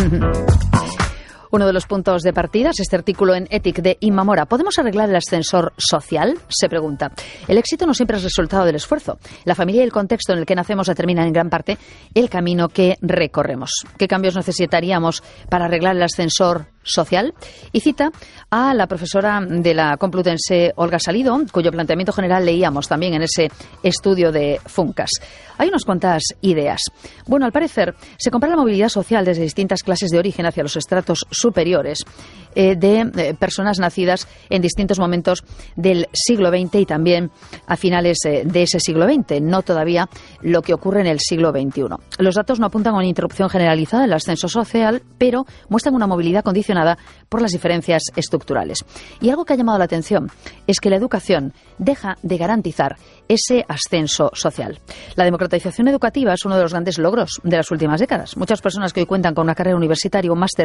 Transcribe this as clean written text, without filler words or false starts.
Uno de los puntos de partida es este artículo en Ethic de Inma Mora. ¿Podemos arreglar el ascensor social?, se pregunta. El éxito no siempre es resultado del esfuerzo. La familia y el contexto en el que nacemos determinan en gran parte el camino que recorremos. ¿Qué cambios necesitaríamos para arreglar el ascensor social? Y cita a la profesora de la Complutense, Olga Salido, cuyo planteamiento general leíamos también en ese estudio de Funcas. Hay unas cuantas ideas. Bueno, al parecer, se compara la movilidad social desde distintas clases de origen hacia los estratos superiores de personas nacidas en distintos momentos del siglo XX y también a finales de ese siglo XX, no todavía lo que ocurre en el siglo XXI. Los datos no apuntan a una interrupción generalizada del ascenso social, pero muestran una movilidad condicionada por las diferencias estructurales. Y algo que ha llamado la atención es que la educación deja de garantizar ese ascenso social. La democratización educativa es uno de los grandes logros de las últimas décadas. Muchas personas que hoy cuentan con una carrera universitaria o un máster